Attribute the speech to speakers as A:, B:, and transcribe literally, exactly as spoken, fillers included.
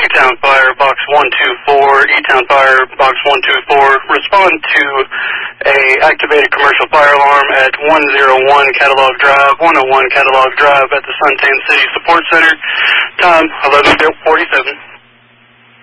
A: E-Town Fire, Box one two four, E-Town Fire, Box one two four. Respond to a activated commercial fire alarm at one oh one Catalog Drive, one oh one Catalog Drive at the Suntan City Support Center. Time eleven forty-seven.